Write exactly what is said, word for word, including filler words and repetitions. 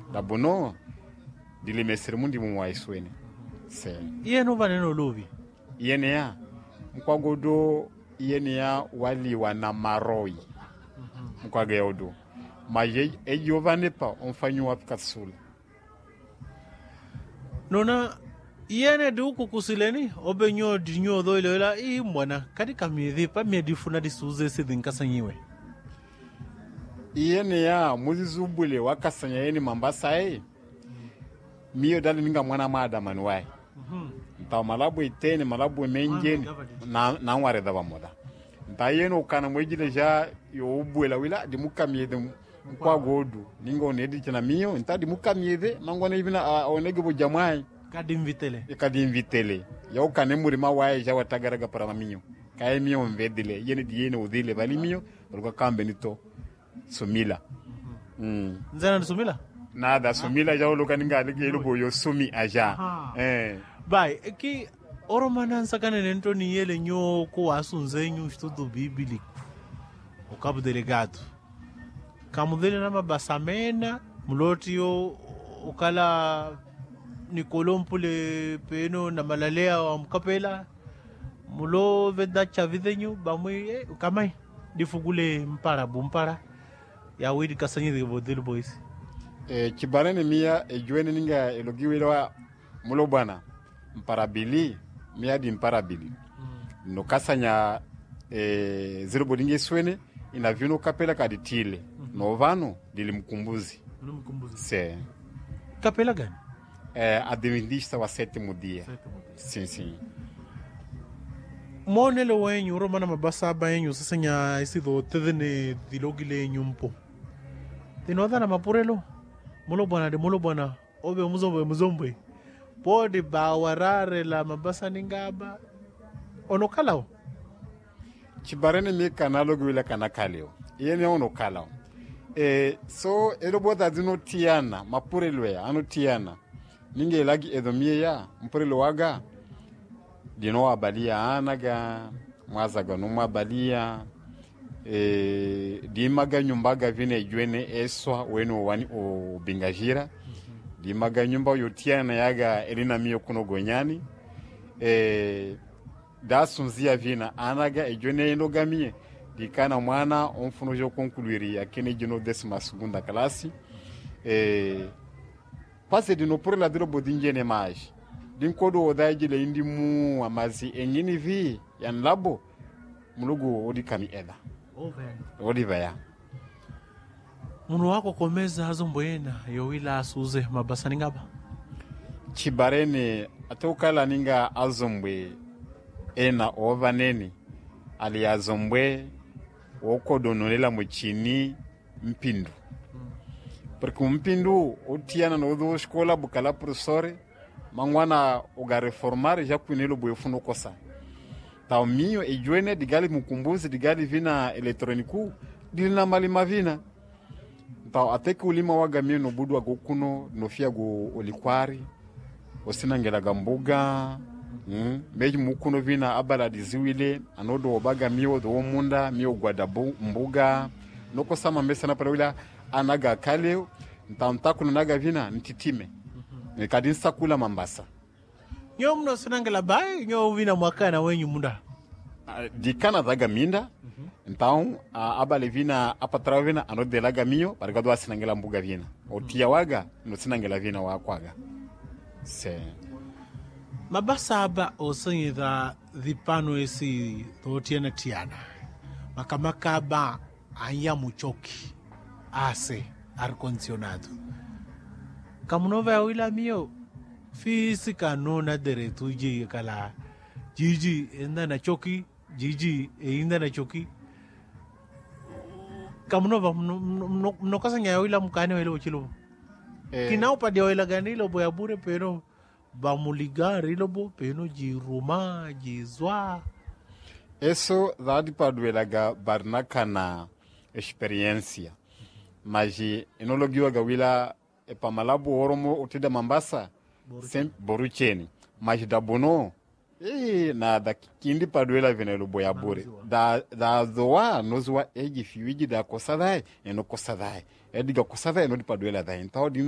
Da bono dile mesere mundi mu waiswene. Se. Iye no vaneno lobi. Iye ne ya mkwagodo iye ne ya wali wana maroi. Mkwage yodo. Ma ye ejovane pa onfanyu wapikatsula. Nona iene du kukusileni obenyo dinyo doile la i mwana kadi kamidhi pa medifuna disuze sidin kasanyiwe. Iene ya muzizubule wakasanya yeni Mambasa e. Miyo dali ninga mwana mada manuwai. Nta malabu itene malabu menjeni na na ware daba moda. Nta yeno kana mwejile ja yo ubuela wila di mukamide kwa godu ninga onedi chana miyo nta di mukamide nangona ibina onege bo jamai kadi invitele kadi invitele ya ukane murima wae ja watagaraga para miyo kae miyo mvedile yene di yene udile bali miyo ruka kambe nito sumila mm nzana sumila nada sumila ja uluka ninga alike ilubo yo sumi aja eh bai ki oromana nsakane nento ni yele nyo ko wasunzenyu estudo bíblico o cabo delegado kamudele na mabasamena mulotio ukala Nicolompule peno na malalea wa mkapela mulo veda chavidenyu bamwe eh, kamai difugule mpara bumpara ya widi kasanyi de bodel boys eh kibarene mia ejuene ninga elogiwela mulo bwana mparabili mia di mparabili mm. No kasanya eh zero bodinge swene ina vino kapela kaditile mm -hmm. No vano dilimkumbuzi dilimkumbuzi se kapela gani eh adventista wa sétimo dia sim sim monelo wenyu romana mabasa baenyu sasanya isido tedene dilogile nyumpo tinoda na mapurelo mulo bwana de mulo bwana obe muzombe muzombe pode bawarare la mabasa ningaba onokalao chibarene mi kanalo gwila kanakaleo yene onokalao eh so eroboda dino tiana mapurelo ya ano tiana ninge lagi edomie ya mpurelo waga dino abalia anaga mwazaga numa balia e dimaga nyumbaga vine juene eswa wenu wani o bingajira mm-hmm. Dimaga nyumba yotiana yaga elina miyo kuno gonyani e dasunzia vina anaga ejuene enogamie dikana mwana onfuno jo concluiri yakene jino décima segunda classe e passe de no por la drobo dingene mais din kodo odaji le indi mu amazi enyini vi yan labo mulugo odi kami eda over odi vaya munu wako komeza azomboena yowila asuze mabasa ningaba chibarene atokala ninga azombwe ena ovaneni ali azombwe wokodo nolela muchini mpindu porque mpindu otiana no do escola bukala professor mangwana uga reformar já punelo boefuno kosa ta minho e joene digali mukumbuzi digali vina eletroniku dilina mali mavina ta ateke ulima waga mino no budwa gokuno no fia go olikwari osinangela gambuga mm meji mukuno vina abala diziwile anodo obaga mio do munda mio gwadabu mbuga noko sama mesana para anaga kaleo ntanta kuna naga vina ntitime mm-hmm. Nikadinsa kula Mambasa nyo mno sinangela bai nyo vina mwakana wenyu munda uh, dikana daga minda mm-hmm. Ntao uh, abale vina apatra vina anode laga mio barikado asinangela mbuga vina otia waga no sinangela vina wakwaga se mabasa aba osanyida dipano esi totiana tiana makamaka ba anya muchoki ase ar condicionado kamunova ya wila mio fisika nona dere tuji kala jiji enda na choki jiji enda na choki kamunova mnokasanya ya wila mkane wile uchilo eh. Kinao padi ya wila ganilo boya bure pero bamuligari lobo pero jiruma jizwa eso dadi paduelaga barnaka na experiência mas enologiwa gawila e pamalabu oromo utida Mambasa sem borucheni mas da bono eh na da kindi paduela venelo boya bure da da zoa nozwa eji fiwiji da kosadai eno kosadai ediga kosadai no di paduela da então